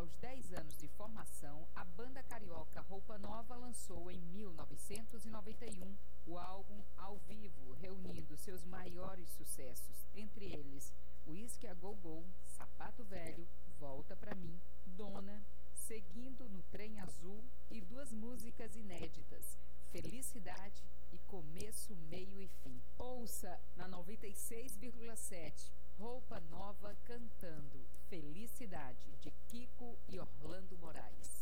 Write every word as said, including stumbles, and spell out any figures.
aos dez anos de formação, a banda carioca Roupa Nova lançou em mil novecentos e noventa e um o álbum Ao Vivo, reunindo seus maiores sucessos, entre eles Whisky a Go Go, Sapato Velho, Volta Pra Mim, Dona, Seguindo no Trem Azul e duas músicas inéditas, Felicidade e Começo, Meio e Fim. Ouça na noventa e seis vírgula sete Roupa Nova cantando Felicidade, de Kiko e Orlando Moraes.